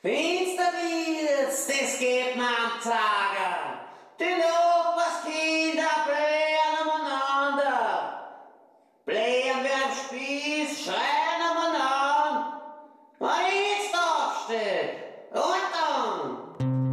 Instabiles, das geht man am Tage. Die Nachbarskinder blähen umeinander. Blähen wie am Spieß, schreien